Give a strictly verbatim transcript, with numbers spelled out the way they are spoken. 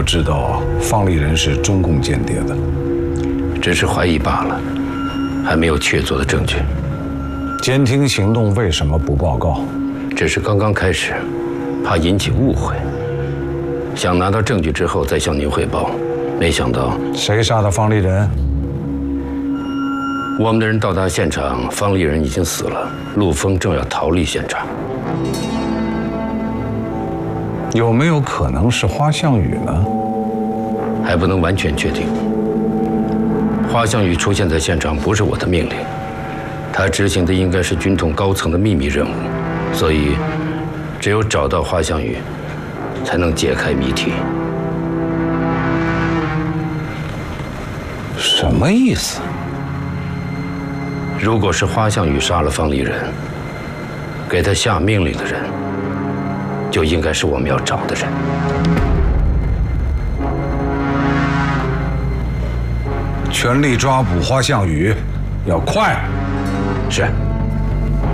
否知道方立人是中共间谍的？ 只是怀疑罢了，还没有确凿的证据。 监听行动为什么不报告？ 只是刚刚开始，怕引起误会，想拿到证据之后再向您汇报。没想到谁杀的方立人？ 我们的人到达现场，方立人已经死了，陆丰正要逃离现场。 有没有可能是花向宇呢？ 还不能完全确定。花向宇出现在现场不是我的命令，他执行的应该是军统高层的秘密任务，所以只有找到花向宇，才能解开谜题。 什么意思？ 如果是花向宇杀了方立人，给他下命令的人，就应该是我们要找的人。 全力抓捕花向宇，要快。 是。